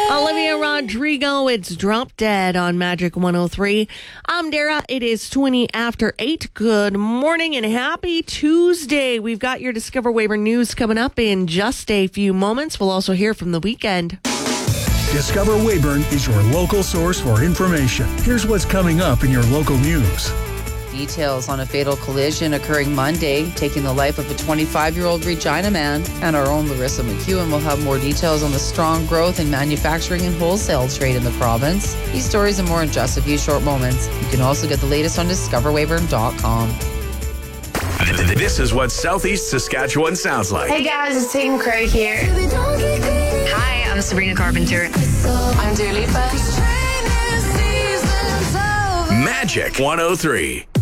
Olivia Rodrigo, it's Drop Dead on Magic 103. I'm Dara. It is 20 after 8. Good morning and happy Tuesday. We've got your Discover Weyburn news coming up in just a few moments. We'll also hear from the weekend. Discover Weyburn is your local source for information. Here's what's coming up in your local news. Details on a fatal collision occurring Monday, taking the life of a 25-year-old Regina man. And our own Larissa McEwen will have more details on the strong growth in manufacturing and wholesale trade in the province. These stories and more in just a few short moments. You can also get the latest on discoverweyburn.com. This is what Southeast Saskatchewan sounds like. Hey guys, it's Tatum Craig here. Hi, I'm Sabrina Carpenter. I'm Dua Lipa. Magic 103.